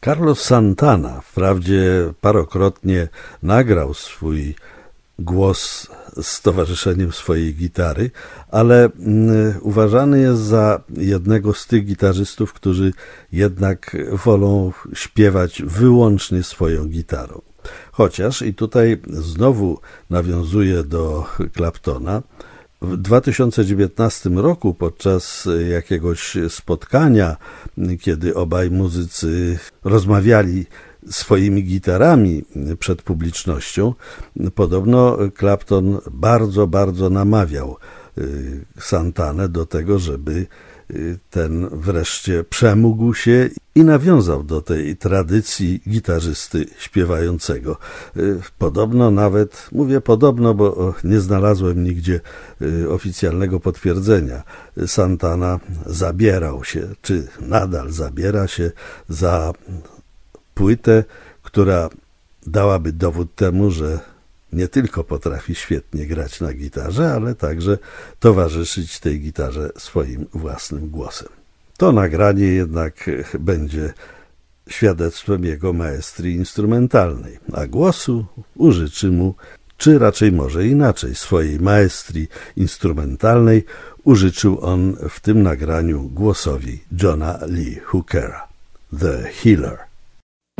Carlos Santana wprawdzie parokrotnie nagrał swój głos z towarzyszeniem swojej gitary, ale uważany jest za jednego z tych gitarzystów, którzy jednak wolą śpiewać wyłącznie swoją gitarą. Chociaż, i tutaj znowu nawiązuję do Claptona, w 2019 roku podczas jakiegoś spotkania, kiedy obaj muzycy rozmawiali swoimi gitarami przed publicznością, podobno Clapton bardzo namawiał Santanę do tego, żeby ten wreszcie przemógł się i nawiązał do tej tradycji gitarzysty śpiewającego. Podobno nawet, mówię podobno, bo nie znalazłem nigdzie oficjalnego potwierdzenia, Santana zabierał się, czy nadal zabiera się za płytę, która dałaby dowód temu, że nie tylko potrafi świetnie grać na gitarze, ale także towarzyszyć tej gitarze swoim własnym głosem. To nagranie jednak będzie świadectwem jego maestrii instrumentalnej, a głosu użyczy mu, czy raczej może inaczej, swojej maestrii instrumentalnej użyczył on w tym nagraniu głosowi Johna Lee Hookera, The Healer.